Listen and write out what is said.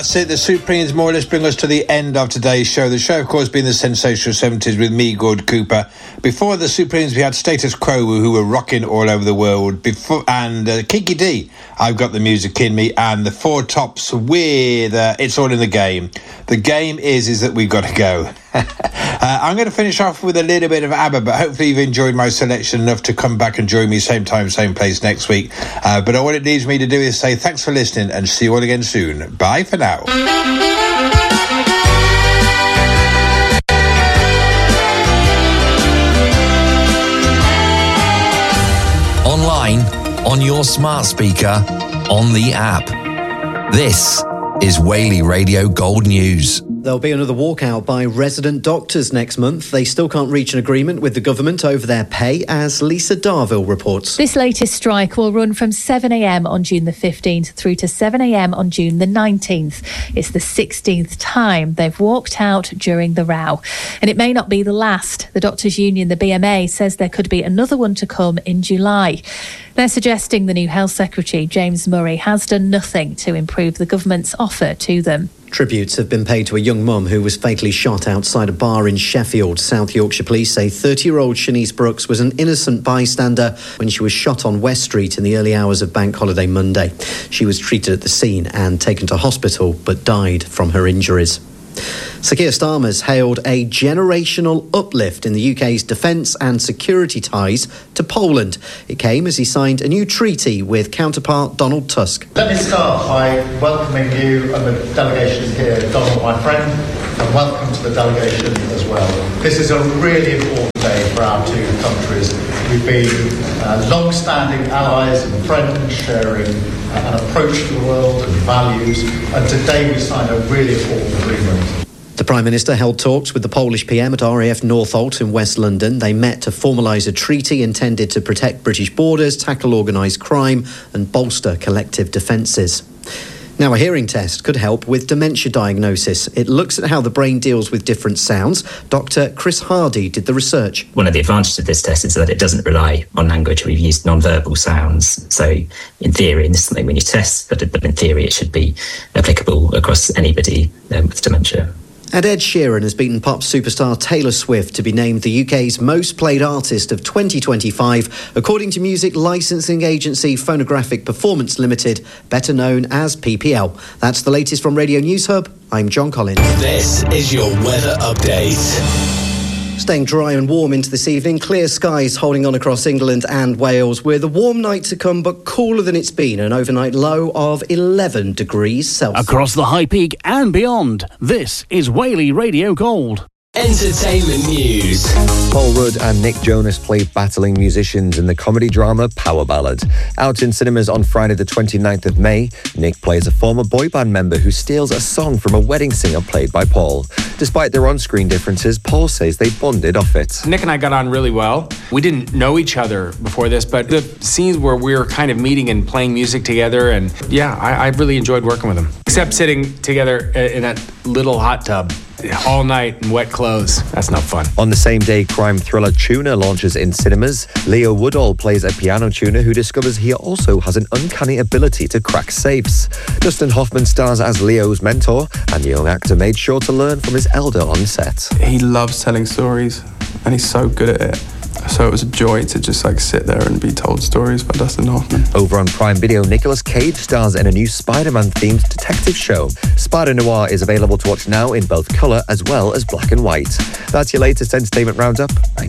that's it. The Supremes more or less bring us to the end of today's show. The show, of course, being the sensational 70s with me, Gord Cooper. Before the Supremes, we had Status Quo, who were rocking all over the world. And Kiki D, I've Got the Music in Me. And the Four Tops with It's All in the Game. The game is that we've got to go. I'm going to finish off with a little bit of ABBA, but hopefully you've enjoyed my selection enough to come back and join me same time, same place next week. But all it needs me to do is say thanks for listening and see you all again soon. Bye for now. Online, on your smart speaker, on the app. This is Whaley Radio Gold News. There'll be another walkout by resident doctors next month. They still can't reach an agreement with the government over their pay, as Lisa Darville reports. This latest strike will run from 7 a.m. on June the 15th through to 7 a.m. on June the 19th. It's the 16th time they've walked out during the row. And it may not be the last. The doctors' union, the BMA, says there could be another one to come in July. They're suggesting the new Health Secretary, James Murray, has done nothing to improve the government's offer to them. Tributes have been paid to a young mum who was fatally shot outside a bar in Sheffield. South Yorkshire police say 30-year-old Shanice Brooks was an innocent bystander when she was shot on West Street in the early hours of Bank Holiday Monday. She was treated at the scene and taken to hospital, but died from her injuries. Sir Keir Starmer's hailed a generational uplift in the UK's defence and security ties to Poland. It came as he signed a new treaty with counterpart Donald Tusk. Let me start by welcoming you and the delegation here, Donald, my friend, and welcome to the delegation as well. This is a really important day for our two countries. We've been long-standing allies and friends, sharing an approach to the world and values, and today we signed a really important agreement. The Prime Minister held talks with the Polish PM at RAF Northolt in West London. They met to formalise a treaty intended to protect British borders, tackle organised crime and bolster collective defences. Now, a hearing test could help with dementia diagnosis. It looks at how the brain deals with different sounds. Dr. Chris Hardy did the research. One of the advantages of this test is that it doesn't rely on language. We've used non-verbal sounds. So in theory, and this is something we need to test, but in theory it should be applicable across anybody with dementia. And Ed Sheeran has beaten pop superstar Taylor Swift to be named the UK's most played artist of 2025, according to music licensing agency Phonographic Performance Limited, better known as PPL. That's the latest from Radio News Hub. I'm John Collins. This is your weather update. Staying dry and warm into this evening. Clear skies holding on across England and Wales, with a warm night to come but cooler than it's been. An overnight low of 11 degrees Celsius. Across the High Peak and beyond, this is Whaley Radio Gold. Entertainment news. Paul Rudd and Nick Jonas play battling musicians in the comedy drama Power Ballad. Out in cinemas on Friday the 29th of May, Nick plays a former boy band member who steals a song from a wedding singer played by Paul. Despite their on-screen differences, Paul says they bonded off it. Nick and I got on really well. We didn't know each other before this, but the scenes where we were kind of meeting and playing music together, and I really enjoyed working with him. Except sitting together in that little hot tub all night in wet clothes. That's not fun. On the same day, crime thriller Tuna launches in cinemas. Leo Woodall plays a piano tuner who discovers he also has an uncanny ability to crack safes. Dustin Hoffman stars as Leo's mentor, and the young actor made sure to learn from his elder on set. He loves telling stories, and he's so good at it. So it was a joy to just sit there and be told stories by Dustin Hoffman. Over on Prime Video, Nicolas Cage stars in a new Spider-Man themed detective show. Spider Noir is available to watch now in both colour as well as black and white. That's your latest entertainment roundup.